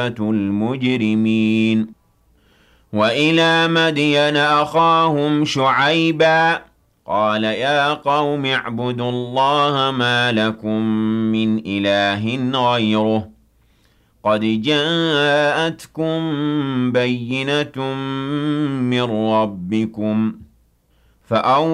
المجرمين وإلى مدين أخاهم شعيبا قال يا قوم اعبدوا الله ما لكم من إله غيره قد جاءتكم بينة من ربكم فأوفوا